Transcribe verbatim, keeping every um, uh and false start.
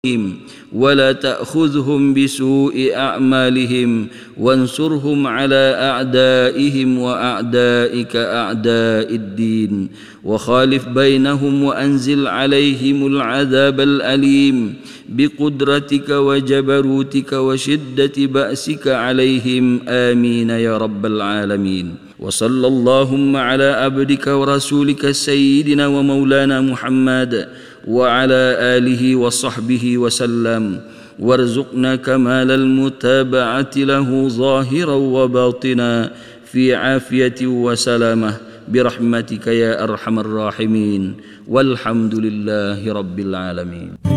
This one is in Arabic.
ولا تأخذهم بسوء أعمالهم وانصرهم على أعدائهم وأعدائك أعداء الدين وخالف بينهم وأنزل عليهم العذاب الأليم بقدرتك وجبروتك وشدة بأسك عليهم آمين يا رب العالمين. وصلى اللهم على عبدك ورسولك سيدنا ومولانا محمد وعلى آله وصحبه وسلم، وارزقنا كمال المتابعة له ظاهرا وباطنا في عافية وسلامة برحمتك يا أرحم الراحمين، والحمد لله رب العالمين.